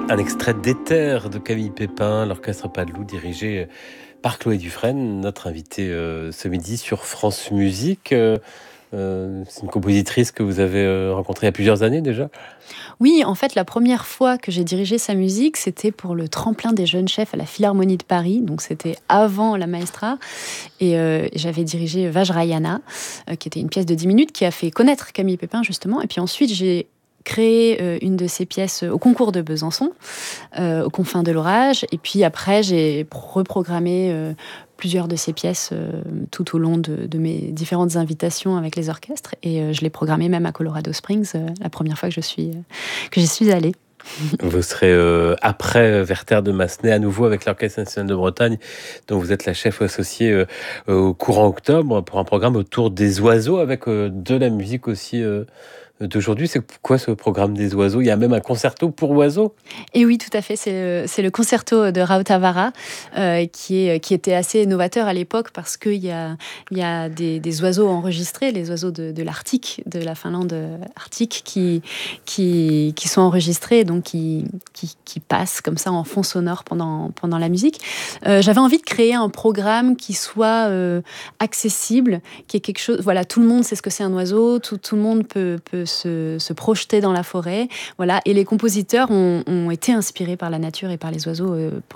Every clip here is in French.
Un extrait d'Éther de Camille Pépin, l'orchestre Padeloup dirigé par Chloé Dufresne, notre invitée ce midi sur France Musique. C'est une compositrice que vous avez rencontrée il y a plusieurs années déjà. Oui, en fait, la première fois que j'ai dirigé sa musique, c'était pour le tremplin des jeunes chefs à la Philharmonie de Paris. Donc, c'était avant la Maestra. Et j'avais dirigé Vajrayana, qui était une pièce de 10 minutes qui a fait connaître Camille Pépin, justement. Et puis ensuite, j'ai créé une de ses pièces au concours de Besançon, aux confins de l'orage. Et puis après, j'ai reprogrammé plusieurs de ses pièces tout au long de mes différentes invitations avec les orchestres. Et je l'ai programmé même à Colorado Springs la première fois que j'y suis allée. Vous serez après Werther de Massenet à nouveau avec l'Orchestre national de Bretagne, dont vous êtes la chef associée au courant octobre pour un programme autour des oiseaux avec de la musique aussi d'aujourd'hui. C'est quoi ce programme des oiseaux? Il y a même un concerto pour oiseaux? Et oui, tout à fait. C'est le concerto de Rautavaara qui était assez novateur à l'époque parce qu'il y a des oiseaux enregistrés, les oiseaux de l'Arctique, de la Finlande arctique, qui sont enregistrés, donc qui passent comme ça en fond sonore pendant la musique. J'avais envie de créer un programme qui soit accessible, qui est quelque chose. Voilà, tout le monde sait ce que c'est un oiseau, tout le monde peut se projeter dans la forêt. Voilà, et les compositeurs ont été inspirés par la nature et par les oiseaux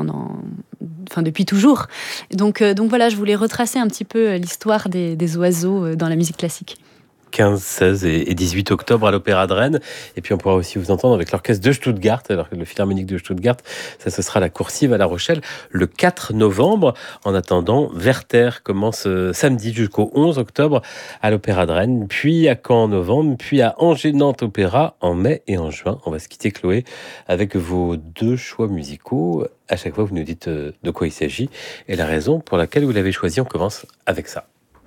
depuis toujours. Donc voilà, je voulais retracer un petit peu l'histoire des oiseaux dans la musique classique. 15, 16 et 18 octobre à l'Opéra de Rennes. Et puis on pourra aussi vous entendre avec l'orchestre de Stuttgart, alors que le Philharmonique de Stuttgart, ça ce sera la Coursive à La Rochelle le 4 novembre. En attendant, Werther commence samedi jusqu'au 11 octobre à l'Opéra de Rennes, puis à Caen en novembre, puis à Angers-Nantes Opéra en mai et en juin. On va se quitter, Chloé, avec vos deux choix musicaux. À chaque fois, vous nous dites de quoi il s'agit et la raison pour laquelle vous l'avez choisi. On commence avec ça.